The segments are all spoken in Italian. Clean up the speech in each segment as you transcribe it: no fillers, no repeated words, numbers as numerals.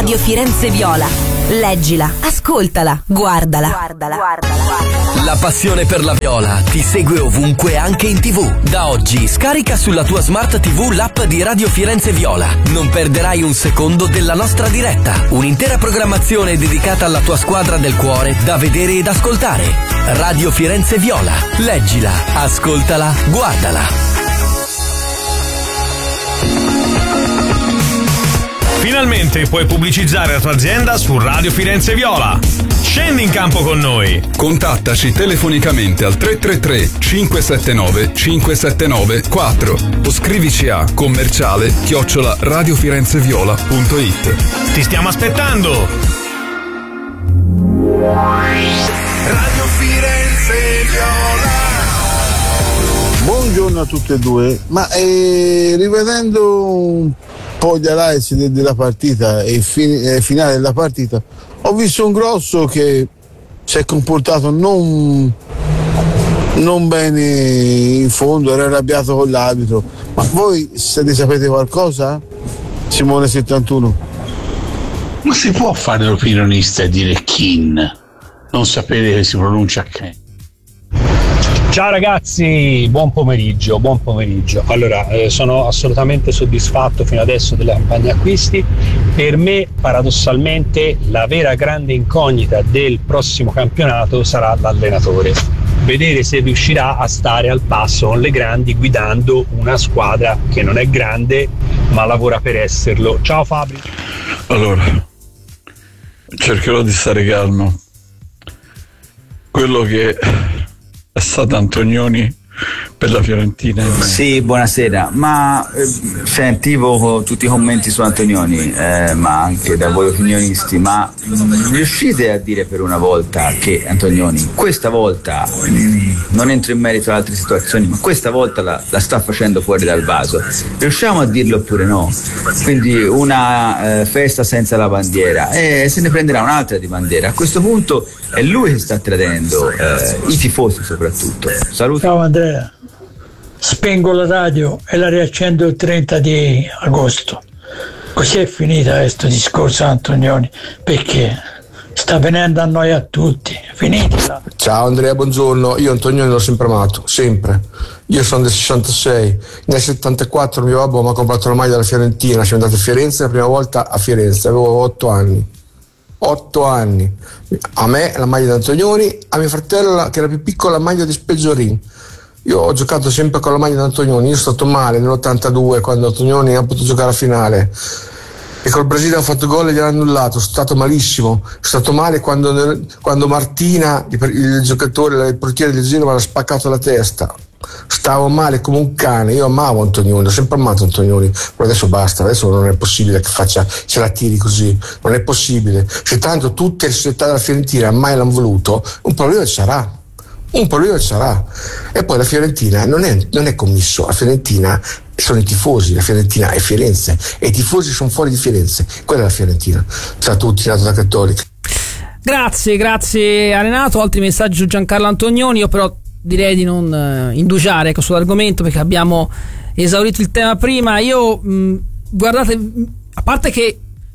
Radio Firenze Viola. Leggila, ascoltala, guardala. La passione per la Viola ti segue ovunque, anche in TV. Da oggi scarica sulla tua smart TV l'app di Radio Firenze Viola. Non perderai un secondo della nostra diretta. Un'intera programmazione dedicata alla tua squadra del cuore da vedere ed ascoltare. Radio Firenze Viola. Leggila, ascoltala, guardala. Finalmente puoi pubblicizzare la tua azienda su Radio Firenze Viola. Scendi in campo con noi. Contattaci telefonicamente al 333 579 579 4 o scrivici a commerciale@radiofirenzeviola.it. Ti stiamo aspettando. Radio Firenze Viola. Buongiorno a tutte e due, ma rivedendo un po' gli analisi della partita e finale della partita, ho visto un Grosso che si è comportato non bene in fondo, era arrabbiato con l'arbitro. Ma voi ne sapete qualcosa? Simone 71. Ma si può fare l'opinionista e dire Kin, non sapere che si pronuncia Ken? Ciao ragazzi, buon pomeriggio. Allora, sono assolutamente soddisfatto fino adesso della campagna acquisti. Per me, paradossalmente, la vera grande incognita del prossimo campionato sarà l'allenatore. Vedere se riuscirà a stare al passo con le grandi, guidando una squadra che non è grande, ma lavora per esserlo. Ciao Fabri. Allora, cercherò di stare calmo. Quello che è stato Antonioni per la Fiorentina. Sì, buonasera, ma sentivo tutti i commenti su Antonioni, ma anche da voi opinionisti, ma riuscite a dire per una volta che Antonioni questa volta, non entro in merito ad altre situazioni, ma questa volta la sta facendo fuori dal vaso? Riusciamo a dirlo oppure no? Quindi una festa senza la bandiera e se ne prenderà un'altra di bandiera. A questo punto è lui che sta tradendo i tifosi soprattutto. Saluto. Ciao Andrea, spengo la radio e la riaccendo il 30 di agosto. Così è finita questo discorso Antonioni, perché sta venendo a noi a tutti. Finitela. Ciao Andrea, buongiorno. Io Antonioni l'ho sempre amato, sempre. Io sono del 66, nel 74 mio babbo mi ha comprato la maglia della Fiorentina, siamo andati a Firenze la prima volta a Firenze, avevo 8 anni. A me la maglia di Antonioni, a mio fratello che era più piccola la maglia di Spezzorin. Io ho giocato sempre con la maglia di Antonioni, io sono stato male nell'82 quando Antonioni ha potuto giocare a finale e col Brasile ha fatto gol e gliel'ha annullato, sono stato malissimo, sono stato male quando Martina, il giocatore, il portiere del Genova, l'ha spaccato la testa. Stavo male come un cane. Io amavo Antonioni, ho sempre amato Antonioni, però adesso basta, adesso non è possibile che ce la tiri così, non è possibile. Se tanto tutte le società della Fiorentina mai l'hanno voluto, un problema ci sarà. E poi la Fiorentina non è commisso, la Fiorentina sono i tifosi, la Fiorentina è Firenze e i tifosi sono fuori di Firenze, quella è la Fiorentina. Ciao a tutti, nato da Cattolica. Grazie a Renato. Altri messaggi su Giancarlo Antonioni. Io però direi di non indugiare sull'argomento perché abbiamo esaurito il tema prima. Io guardate, a parte che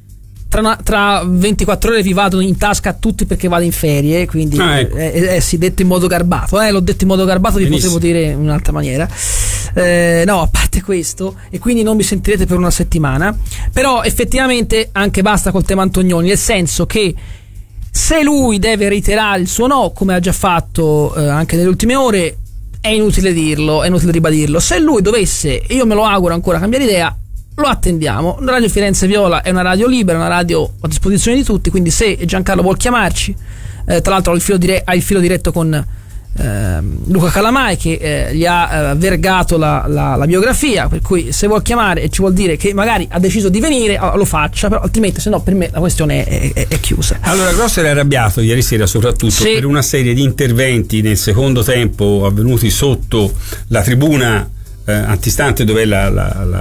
tra 24 ore vi vado in tasca a tutti perché vado in ferie, quindi ecco. Sì, detto in modo garbato, l'ho detto in modo garbato, vi potevo dire in un'altra maniera. No, a parte questo, e quindi non mi sentirete per una settimana, però effettivamente anche basta col tema Antonioni, nel senso che se lui deve reiterare il suo no, come ha già fatto anche nelle ultime ore, è inutile dirlo, è inutile ribadirlo. Se lui dovesse, io me lo auguro ancora, cambiare idea, lo attendiamo. La Radio Firenze Viola è una radio libera, una radio a disposizione di tutti, quindi se Giancarlo vuol chiamarci, tra l'altro ha il filo diretto con Luca Calamai che gli ha vergato la biografia, per cui se vuol chiamare e ci vuol dire che magari ha deciso di venire, lo faccia, però altrimenti se no per me la questione è chiusa. Allora Grosso era arrabbiato ieri sera soprattutto per una serie di interventi nel secondo tempo avvenuti sotto la tribuna antistante dove è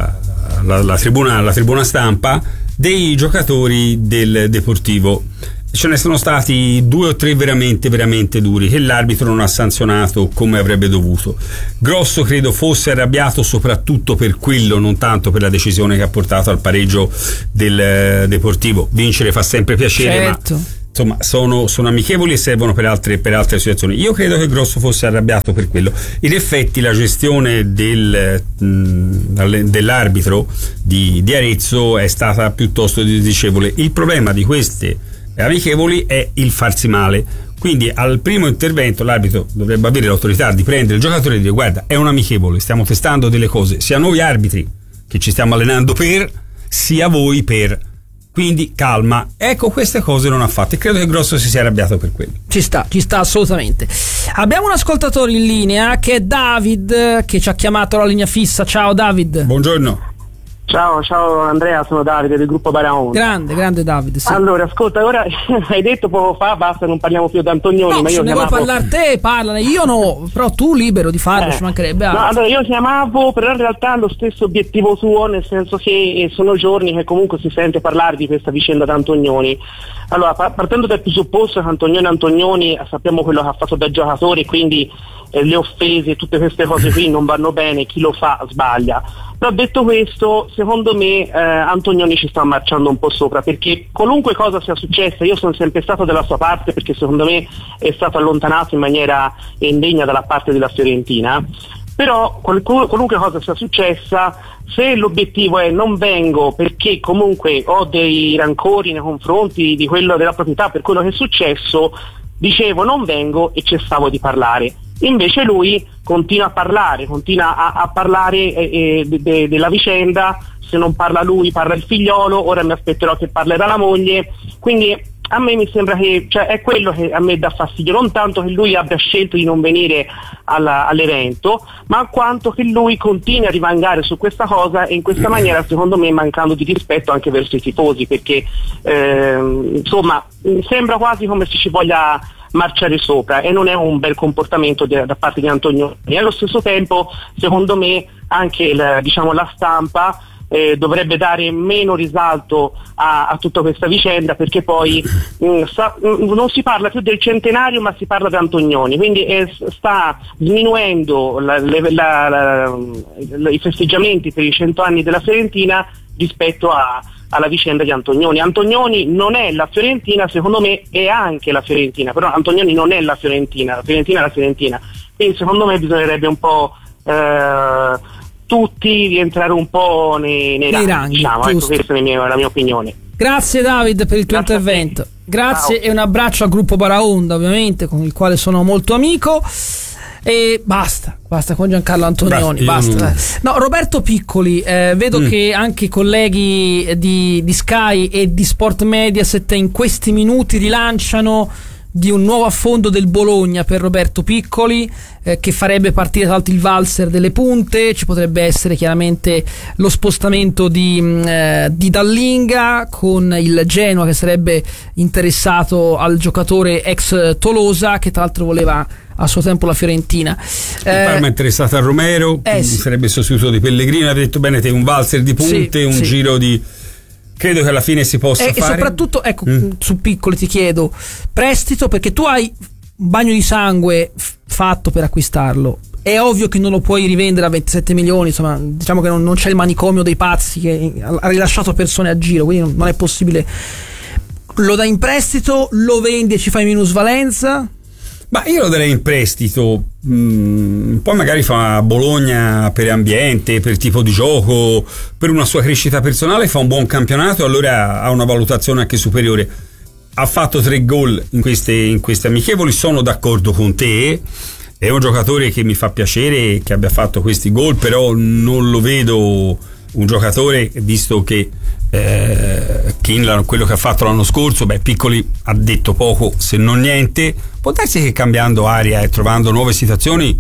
la tribuna stampa dei giocatori del Deportivo. ce ne sono stati 2 o 3 veramente duri che l'arbitro non ha sanzionato come avrebbe dovuto. Grosso credo fosse arrabbiato soprattutto per quello, non tanto per la decisione che ha portato al pareggio del Deportivo. Vincere fa sempre piacere, certo. Ma insomma sono amichevoli e servono per altre situazioni. Io credo che Grosso fosse arrabbiato per quello. In effetti la gestione dell'arbitro di Arezzo è stata piuttosto disdicevole. Il problema di queste amichevoli è il farsi male, quindi al primo intervento l'arbitro dovrebbe avere l'autorità di prendere il giocatore e dire: guarda, è un amichevole, stiamo testando delle cose, sia noi arbitri che ci stiamo allenando sia voi quindi calma. Ecco, queste cose non ha fatte. Credo che Grosso si sia arrabbiato per quello. Ci sta assolutamente. Abbiamo un ascoltatore in linea che è David, che ci ha chiamato alla linea fissa. Ciao David. Buongiorno. Ciao Andrea, sono Davide del gruppo Baraonda. Grande Davide, sì. Allora, ascolta, ora hai detto poco fa basta, non parliamo più di Antonioni, no, ma io se ne vuoi parlare te, parlane, io no, però tu libero di farlo, ci mancherebbe altro. No, allora io chiamavo, però in realtà ha lo stesso obiettivo suo, nel senso che sono giorni che comunque si sente parlare di questa vicenda di Antonioni. Allora, partendo dal presupposto che Antonioni sappiamo quello che ha fatto da giocatore, quindi le offese e tutte queste cose qui non vanno bene, chi lo fa sbaglia. Però detto questo, secondo me Antonioni ci sta marciando un po' sopra, perché qualunque cosa sia successa, io sono sempre stato dalla sua parte, perché secondo me è stato allontanato in maniera indegna dalla parte della Fiorentina. Però qualunque cosa sia successa, se l'obiettivo è non vengo perché comunque ho dei rancori nei confronti di quello della proprietà per quello che è successo, dicevo non vengo e cessavo di parlare. Invece lui continua a parlare della vicenda. Se non parla lui, parla il figliolo, ora mi aspetterò che parlerà la moglie. Quindi a me mi sembra che, cioè, è quello che a me dà fastidio, non tanto che lui abbia scelto di non venire all'evento, ma quanto che lui continui a rimangare su questa cosa e in questa maniera, secondo me, mancando di rispetto anche verso i tifosi, perché insomma sembra quasi come se ci voglia marciare sopra, e non è un bel comportamento da parte di Antonioni. E allo stesso tempo, secondo me, anche la stampa dovrebbe dare meno risalto a tutta questa vicenda, perché poi non si parla più del centenario, ma si parla di Antonioni, quindi sta diminuendo i festeggiamenti per i 100 anni della Fiorentina rispetto alla vicenda di Antonioni. Antonioni non è la Fiorentina, secondo me è anche la Fiorentina, però Antonioni non è la Fiorentina è la Fiorentina. Quindi secondo me bisognerebbe un po' tutti rientrare un po' nei ranghi, diciamo. Ecco, questa è la mia opinione. Grazie David per il tuo intervento. Grazie. Ciao. E un abbraccio al gruppo Baraonda, ovviamente, con il quale sono molto amico. E basta con Giancarlo Antonioni, basta. No, Roberto Piccoli, vedo che anche i colleghi di Sky e di Sport Mediaset in questi minuti rilanciano di un nuovo affondo del Bologna per Roberto Piccoli, che farebbe partire tra l'altro il valzer delle punte. Ci potrebbe essere chiaramente lo spostamento di Dallinga, con il Genoa che sarebbe interessato al giocatore ex Tolosa, che tra l'altro voleva a suo tempo la Fiorentina. Parma è interessata a Romero, sì. Sarebbe sostituto di Pellegrini. Avete detto bene te, un valzer di punte, sì. Giro di... Credo che alla fine si possa fare. E soprattutto, ecco, su Piccoli ti chiedo prestito, perché tu hai un bagno di sangue fatto per acquistarlo. È ovvio che non lo puoi rivendere a 27 milioni, insomma, diciamo che non c'è il manicomio dei pazzi che ha rilasciato persone a giro, quindi non è possibile. Lo dai in prestito, lo vendi e ci fai minusvalenza? Ma io lo darei in prestito, poi magari fa Bologna per ambiente, per tipo di gioco, per una sua crescita personale, fa un buon campionato, allora ha una valutazione anche superiore. Ha fatto 3 gol in queste amichevoli, sono d'accordo con te, è un giocatore che mi fa piacere che abbia fatto questi gol, però non lo vedo un giocatore, visto che quello che ha fatto l'anno scorso, Piccoli ha detto poco se non niente. Può darsi che cambiando aria e trovando nuove situazioni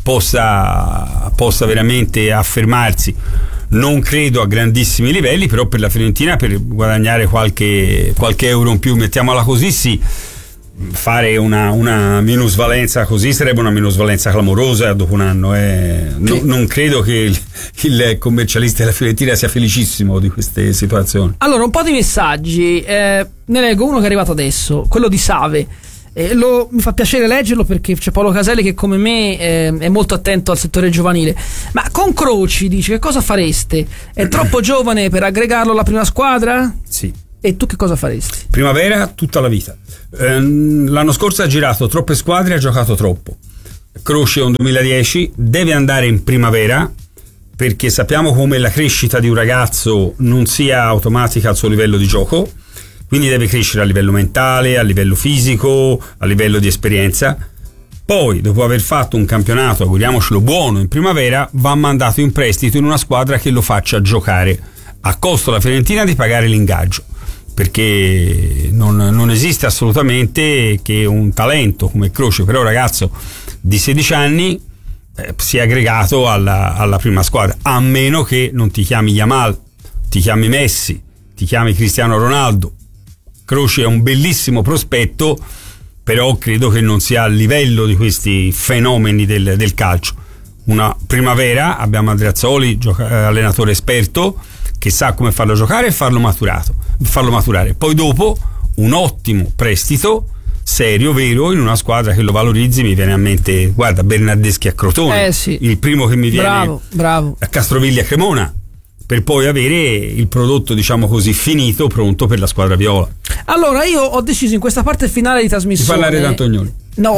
possa veramente affermarsi. Non credo a grandissimi livelli, però per la Fiorentina, per guadagnare qualche euro in più, mettiamola così, sì. Fare una minusvalenza così sarebbe una minusvalenza clamorosa dopo un anno. Non credo che il commercialista della Fiorentina sia felicissimo di queste situazioni. Allora, un po' di messaggi. ne leggo uno che è arrivato adesso, quello di Save. Mi fa piacere leggerlo perché c'è Paolo Caselli che come me è molto attento al settore giovanile. Ma con Croci dice: che cosa fareste? È troppo giovane per aggregarlo alla prima squadra? Sì. E tu che cosa faresti? Primavera tutta la vita. L'anno scorso ha girato troppe squadre, ha giocato troppo. Croci è un 2010, deve andare in primavera, perché sappiamo come la crescita di un ragazzo non sia automatica al suo livello di gioco. Quindi deve crescere a livello mentale, a livello fisico, a livello di esperienza. Poi, dopo aver fatto un campionato, auguriamocelo buono, in primavera, va mandato in prestito in una squadra che lo faccia giocare, a costo alla Fiorentina di pagare l'ingaggio, perché non esiste assolutamente che un talento come Croce, però ragazzo di 16 anni, sia aggregato alla prima squadra, a meno che non ti chiami Yamal, ti chiami Messi, ti chiami Cristiano Ronaldo. Croce è un bellissimo prospetto, però credo che non sia al livello di questi fenomeni del calcio. Una primavera, abbiamo Andreazzoli, allenatore esperto, che sa come farlo giocare e farlo maturare. Poi dopo un ottimo prestito serio, vero, in una squadra che lo valorizzi. Mi viene a mente, guarda, Bernardeschi a Crotone, sì. Il primo che mi viene bravo. A Castrovigli a Cremona, per poi avere il prodotto, diciamo così, finito, pronto per la squadra viola. Allora io ho deciso in questa parte finale di trasmissione di parlare di Antonioni.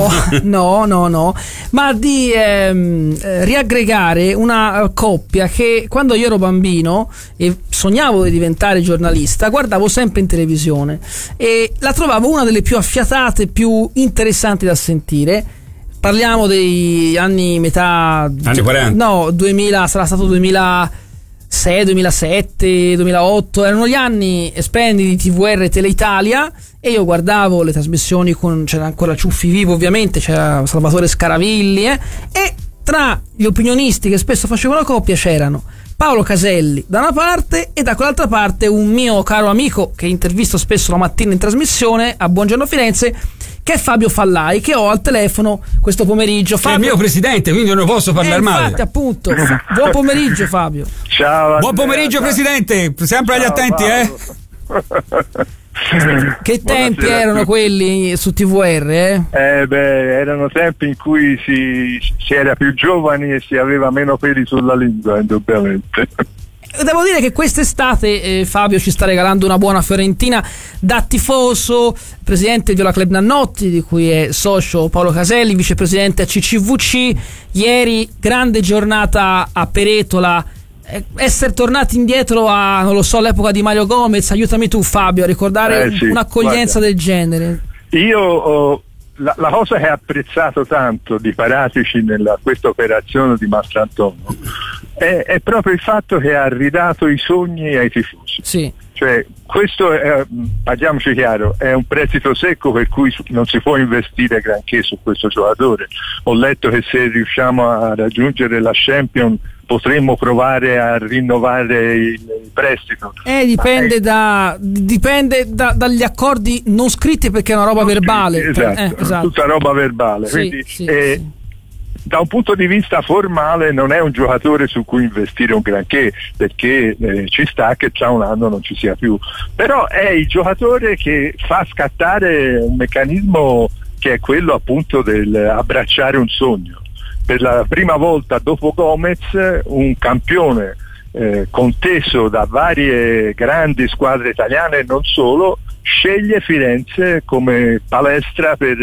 No, ma di riaggregare una coppia che quando io ero bambino e sognavo di diventare giornalista guardavo sempre in televisione e la trovavo una delle più affiatate, più interessanti da sentire. Parliamo degli anni 40. No, 2000, sarà stato 2006, 2007, 2008, erano gli anni splendidi di TVR e Teleitalia e io guardavo le trasmissioni c'era ancora Ciuffi Vivo, ovviamente, c'era Salvatore Scaravilli e tra gli opinionisti che spesso facevano coppia c'erano Paolo Caselli da una parte e da quell'altra parte un mio caro amico che intervisto spesso la mattina in trasmissione a Buongiorno Firenze, che è Fabio Fallai, che ho al telefono questo pomeriggio. Fabio, è il mio presidente, quindi non ne posso parlare male. Infatti, appunto. Buon pomeriggio, Fabio. Ciao. Buon pomeriggio, presidente. Sempre agli attenti, Che tempi erano quelli su TVR? Erano tempi in cui si era più giovani e si aveva meno peli sulla lingua, indubbiamente. Devo dire che quest'estate Fabio ci sta regalando una buona Fiorentina da tifoso, presidente del Viola Club Nannotti, di cui è socio Paolo Caselli, vicepresidente a CCVC. Ieri grande giornata a Peretola, essere tornati indietro a, non lo so, all'epoca di Mario Gomez. Aiutami tu, Fabio, a ricordare un'accoglienza del genere. Io la cosa che ho apprezzato tanto di Paratici nella questa operazione di Mastrantonio è proprio il fatto che ha ridato i sogni ai tifosi. Sì. Cioè, questo parliamoci chiaro, è un prestito secco per cui non si può investire granché su questo giocatore. Ho letto che se riusciamo a raggiungere la Champions potremmo provare a rinnovare il prestito. Dipende dagli accordi non scritti, perché è una roba verbale. Esatto. Tutta roba verbale. Sì, quindi, da un punto di vista formale non è un giocatore su cui investire un granché, perché ci sta che tra un anno non ci sia più, però è il giocatore che fa scattare un meccanismo che è quello appunto del abbracciare un sogno. Per la prima volta dopo Gomez un campione conteso da varie grandi squadre italiane e non solo sceglie Firenze come palestra per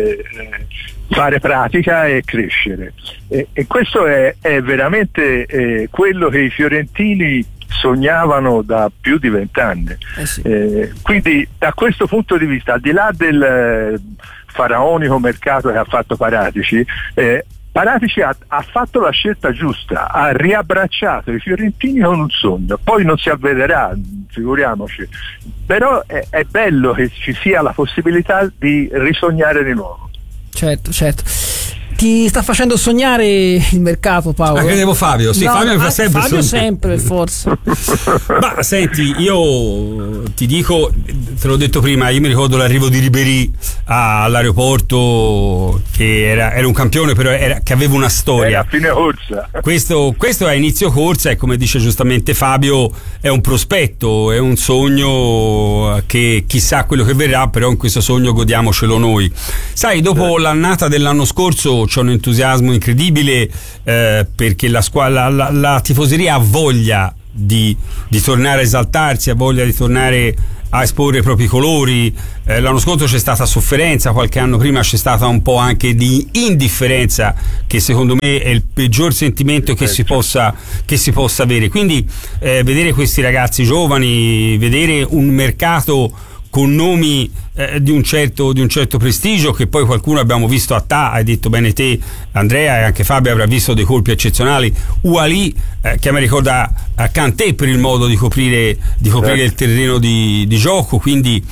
fare pratica e crescere, e questo è veramente quello che i fiorentini sognavano da più di 20 anni. Quindi da questo punto di vista, al di là del faraonico mercato che ha fatto Paratici, Paratici ha fatto la scelta giusta, ha riabbracciato i fiorentini con un sogno. Poi non si avvederà, figuriamoci, però è bello che ci sia la possibilità di risognare di nuovo. Certo. Ti sta facendo sognare il mercato, Paolo? Credevo Fabio, sì, no, Fabio mi fa sempre Fabio sempre, forse. Ma senti, io ti dico, te l'ho detto prima, io mi ricordo l'arrivo di Ribéry all'aeroporto, che era un campione, però che aveva una storia. Era a fine corsa. Questo è a inizio corsa e, come dice giustamente Fabio, è un prospetto, è un sogno che chissà quello che verrà, però in questo sogno godiamocelo noi. Sai, dopo l'annata dell'anno scorso c'è un entusiasmo incredibile, perché la tifoseria ha voglia di tornare a esaltarsi, ha voglia di tornare a esporre i propri colori. L'anno scorso c'è stata sofferenza, qualche anno prima c'è stata un po' anche di indifferenza, che secondo me è il peggior sentimento che si possa avere. Quindi vedere questi ragazzi giovani, vedere un mercato con nomi di un certo prestigio, che poi qualcuno abbiamo visto hai detto bene te Andrea, e anche Fabio avrà visto dei colpi eccezionali. Ouali, che mi ricorda Kanté per il modo di coprire il terreno di gioco, quindi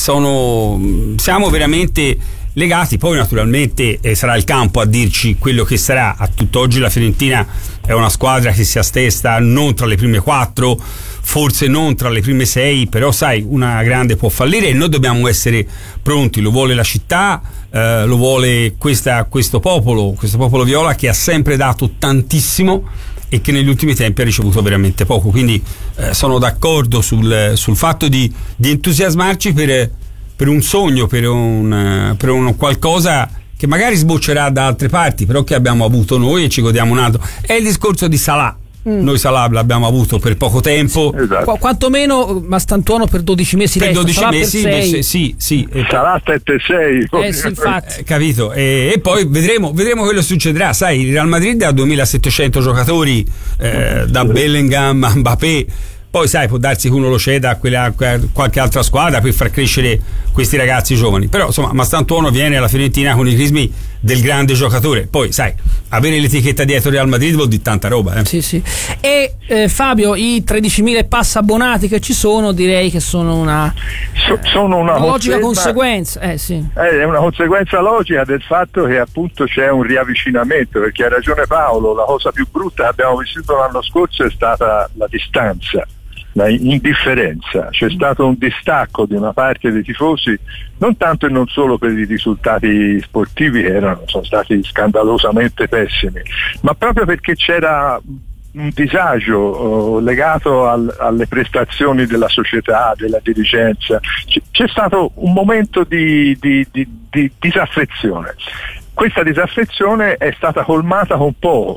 siamo veramente legati. Poi naturalmente sarà il campo a dirci quello che sarà. A tutt'oggi la Fiorentina è una squadra che si attesta non tra le prime 4, forse non tra le prime 6, però sai, una grande può fallire e noi dobbiamo essere pronti. Lo vuole la città, lo vuole questo popolo viola, che ha sempre dato tantissimo e che negli ultimi tempi ha ricevuto veramente poco. Quindi sono d'accordo sul fatto di entusiasmarci per un sogno, per un qualcosa che magari sboccerà da altre parti, però che abbiamo avuto noi e ci godiamo un altro. È il discorso di Salah. Noi Salah l'abbiamo avuto per poco tempo, esatto. Quantomeno Mastantuono per 12 mesi. Per 12 Salah mesi per 6. sì. Sarà 7-6. Sì, infatti. Capito? E poi vedremo quello che succederà. Sai, il Real Madrid ha 2700 giocatori, da Bellingham a Mbappé. Poi sai, può darsi che uno lo ceda a qualche altra squadra per far crescere questi ragazzi giovani. Però insomma, Mastantuono viene alla Fiorentina con i crismi del grande giocatore. Poi sai, avere l'etichetta dietro Real Madrid vuol dire tanta roba. Sì. E Fabio, i 13.000 e passa abbonati che ci sono, direi che sono una logica conseguenza. Sì. È una conseguenza logica del fatto che appunto c'è un riavvicinamento, perché ha ragione Paolo, la cosa più brutta che abbiamo vissuto l'anno scorso è stata la distanza, la indifferenza. C'è stato un distacco di una parte dei tifosi, non tanto e non solo per i risultati sportivi che sono stati scandalosamente pessimi, ma proprio perché c'era un disagio legato alle prestazioni della società, della dirigenza. C'è stato un momento di disaffezione. Questa disaffezione è stata colmata con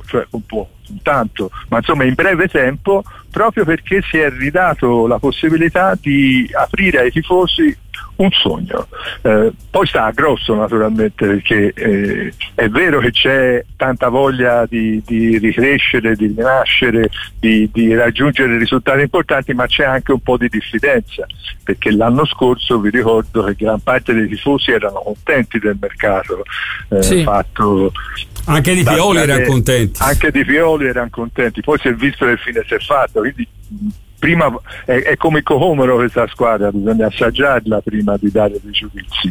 tanto, ma insomma in breve tempo, proprio perché si è ridato la possibilità di aprire ai tifosi un sogno. Poi sta a grosso naturalmente, perché è vero che c'è tanta voglia di ricrescere, di rinascere, di raggiungere risultati importanti, ma c'è anche un po' di diffidenza, perché l'anno scorso vi ricordo che gran parte dei tifosi erano contenti del mercato fatto. Anche di Pioli erano contenti. Anche di Pioli erano contenti, poi si è visto che fine si è fatto, quindi prima è come Cocomero questa squadra, bisogna assaggiarla prima di dare dei giudizi.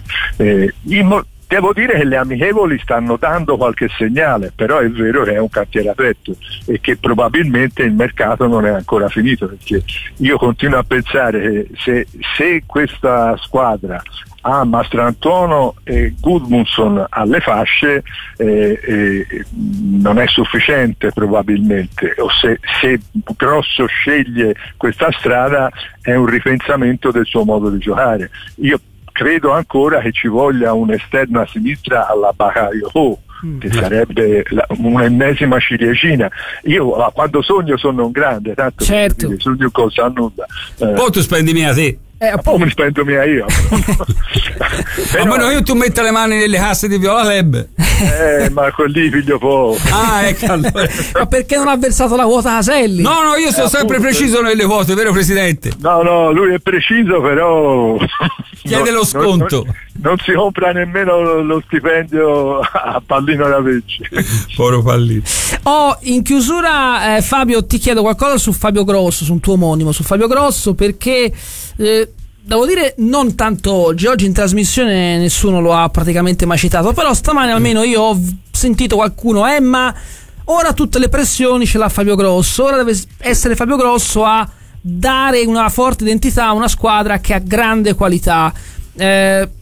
Devo dire che le amichevoli stanno dando qualche segnale, però è vero che è un cantiere aperto e che probabilmente il mercato non è ancora finito, perché io continuo a pensare che se questa squadra ha Mastrantuono e Gudmundsson alle fasce non è sufficiente probabilmente, o se Grosso sceglie questa strada è un ripensamento del suo modo di giocare. Io credo ancora che ci voglia un esterno a sinistra alla Bakayoko, che sarebbe un'ennesima ciliegina. Io quando sogno sono un grande, tanto certo. Sogno cosa a nulla. Poi tu spendi mia te. Poi mi spendo mia io. Ma io tu metto le mani nelle casse di Viola Leb. Ma quelli figlio poco. Ecco allora. Ma perché non ha versato la quota Caselli? No, io sono sempre preciso nelle quote, vero Presidente? No, lui è preciso, però chiede lo sconto. Non si compra nemmeno lo stipendio a Pallino da Vecchi. Poro Pallino. In chiusura, Fabio, ti chiedo qualcosa su Fabio Grosso, su un tuo omonimo, su Fabio Grosso, perché devo dire non tanto oggi in trasmissione nessuno lo ha praticamente mai citato, però stamane almeno io ho sentito qualcuno ma ora tutte le pressioni ce l'ha Fabio Grosso, ora deve essere Fabio Grosso a dare una forte identità a una squadra che ha grande qualità.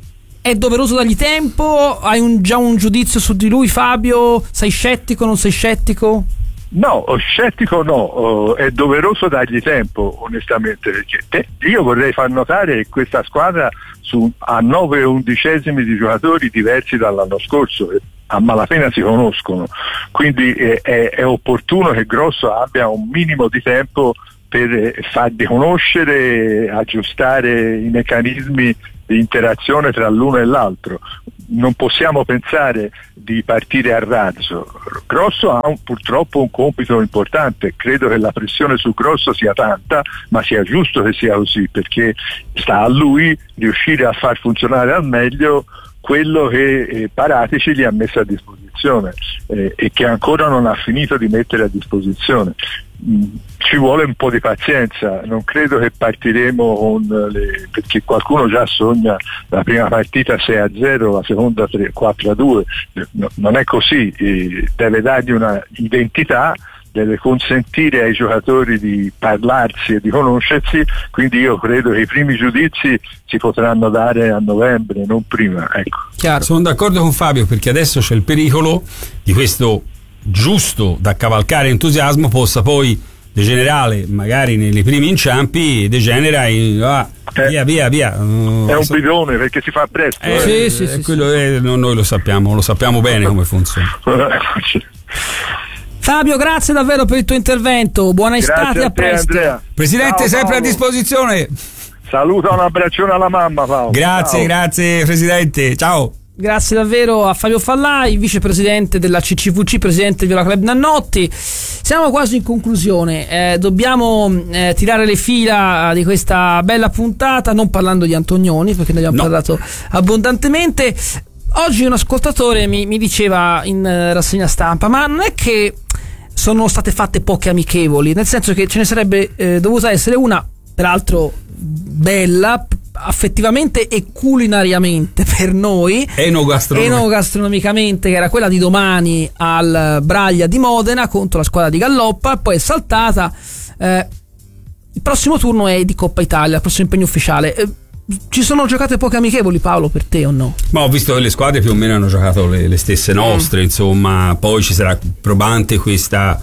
è doveroso dargli tempo? Hai già un giudizio su di lui, Fabio? Sei scettico, non sei scettico? No, scettico no, è doveroso dargli tempo, onestamente, perché io vorrei far notare che questa squadra ha 9 undicesimi di giocatori diversi dall'anno scorso, a malapena si conoscono, quindi è opportuno che Grosso abbia un minimo di tempo per farli conoscere, aggiustare i meccanismi di interazione tra l'uno e l'altro. Non possiamo pensare di partire a razzo. Grosso ha purtroppo un compito importante, credo che la pressione su Grosso sia tanta, ma sia giusto che sia così, perché sta a lui riuscire a far funzionare al meglio quello che Paratici gli ha messo a disposizione e che ancora non ha finito di mettere a disposizione. Ci vuole un po' di pazienza, non credo che partiremo perché qualcuno già sogna la prima partita 6-0, la seconda 4-2, non è così, deve dargli una identità, deve consentire ai giocatori di parlarsi e di conoscersi, quindi io credo che i primi giudizi si potranno dare a novembre, non prima. Ecco. Chiaro. Sono d'accordo con Fabio, perché adesso c'è il pericolo di questo giusto da cavalcare entusiasmo possa poi degenerare, magari nei primi inciampi degenera in via. È un bidone, perché si fa presto. Noi lo sappiamo bene come funziona. Fabio, grazie davvero per il tuo intervento, buona estate, a presto. Andrea. Presidente, ciao, sempre Paolo. A disposizione. Saluta, un abbraccione alla mamma, Paolo. Grazie Presidente, ciao. Grazie davvero a Fabio Fallai, vicepresidente della CCVC, presidente del Viola Club Nannotti. Siamo quasi in conclusione, dobbiamo tirare le fila di questa bella puntata, non parlando di Antonioni, perché ne abbiamo parlato abbondantemente. Oggi un ascoltatore mi diceva in rassegna stampa, ma non è che sono state fatte poche amichevoli, nel senso che ce ne sarebbe dovuta essere una, peraltro bella, affettivamente e culinariamente per noi, enogastronomicamente, che era quella di domani al Braglia di Modena contro la squadra di Galloppa, poi è saltata. Il prossimo turno è di Coppa Italia, il prossimo impegno ufficiale. Ci sono giocate poche amichevoli, Paolo, per te o no? Ma ho visto che le squadre più o meno hanno giocato le stesse nostre, insomma, poi ci sarà probante questa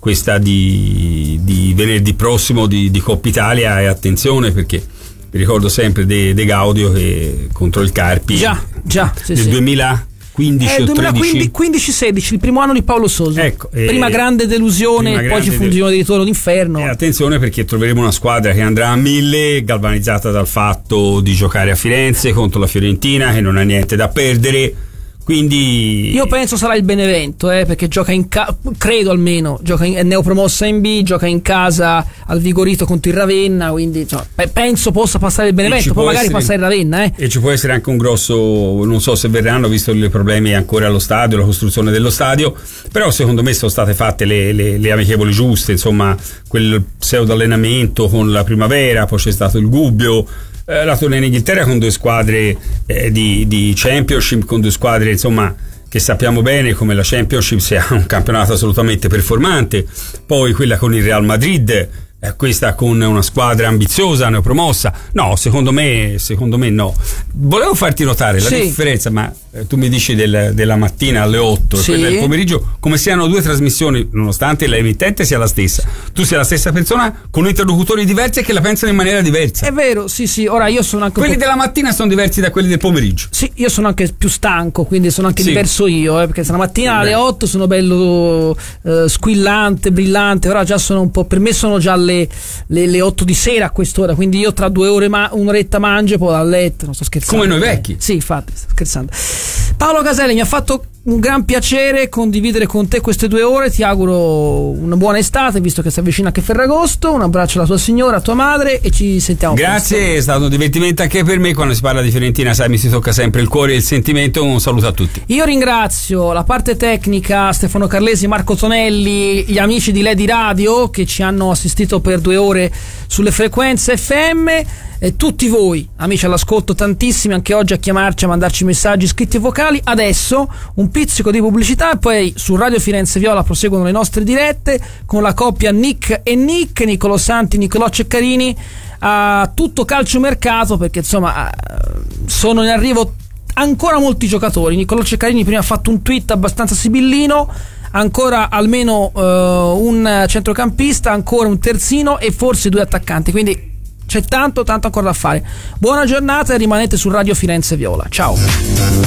di venerdì prossimo di Coppa Italia, e attenzione, perché vi ricordo sempre De Gaudio che contro il Carpi nel 2015 o 2015-16, il primo anno di Paolo Sosa, ecco, prima grande delusione, poi ci fu un girone di ritorno d'inferno. Attenzione, perché troveremo una squadra che andrà a 1000, galvanizzata dal fatto di giocare a Firenze contro la Fiorentina, che non ha niente da perdere. Quindi io penso sarà il Benevento, perché gioca credo almeno, è neopromossa in B, gioca in casa al Vigorito contro il Ravenna, quindi penso possa passare il Benevento, poi magari passa il Ravenna. E ci può essere anche un grosso, non so se verranno, visto i problemi ancora allo stadio, la costruzione dello stadio, però secondo me sono state fatte le amichevoli giuste, insomma, quel pseudo allenamento con la Primavera, poi c'è stato il Gubbio, la tornea in Inghilterra con due squadre di Championship, con due squadre insomma che sappiamo bene come la Championship sia un campionato assolutamente performante, poi quella con il Real Madrid, questa con una squadra ambiziosa, neopromossa. No, secondo me no. Volevo farti notare la differenza, ma tu mi dici della mattina alle 8 e quella del pomeriggio, come siano due trasmissioni, nonostante l'emittente sia la stessa, tu sia la stessa persona con interlocutori diversi e che la pensano in maniera diversa. È vero, sì. Ora io sono anche quelli della mattina sono diversi da quelli del pomeriggio. Sì, io sono anche più stanco, quindi sono anche diverso io, perché stamattina alle 8 sono bello squillante, brillante, ora già sono un po', per me sono già le 8 di sera a quest'ora, quindi io tra 2 ore un'oretta mangio e poi vado a letto, non sto scherzando. Come noi vecchi. Sì, infatti, sto scherzando. Paolo Caselli, mi ha fatto un gran piacere condividere con te queste 2 ore, ti auguro una buona estate, visto che si avvicina anche Ferragosto. Un abbraccio alla tua signora, a tua madre, e ci sentiamo. Grazie, presto. È stato un divertimento anche per me. Quando si parla di Fiorentina, sai, mi si tocca sempre il cuore e il sentimento. Un saluto a tutti. Io ringrazio la parte tecnica, Stefano Carlesi, Marco Tonelli, gli amici di Lady Radio che ci hanno assistito per 2 ore sulle frequenze FM, e tutti voi amici all'ascolto, tantissimi anche oggi a chiamarci, a mandarci messaggi scritti e vocali. Adesso un pizzico di pubblicità e poi su Radio Firenze Viola proseguono le nostre dirette con la coppia Nick e Nick, Nicolò Santi, Nicolò Ceccarini, a tutto calciomercato, perché insomma sono in arrivo ancora molti giocatori. Niccolò Ceccarini prima ha fatto un tweet abbastanza sibillino, ancora almeno un centrocampista, ancora un terzino e forse 2 attaccanti, quindi c'è tanto ancora da fare. Buona giornata e rimanete su Radio Firenze Viola. Ciao.